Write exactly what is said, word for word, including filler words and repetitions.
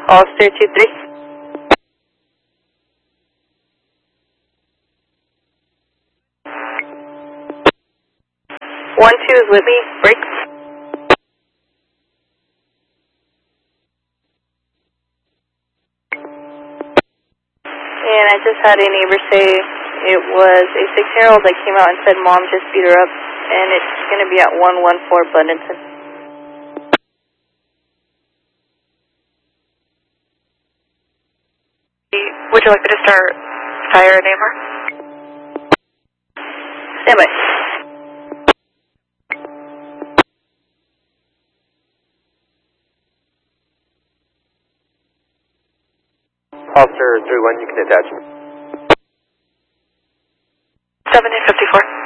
Ulster two three. one two is with me, break. And I just had a neighbor say it was a six-year-old that came out and said mom just beat her up, and it's going to be at one one four Blundington. Would you like me to start fire and A M R? Stand by. Officer three one, you can attach. seventeen fifty-four.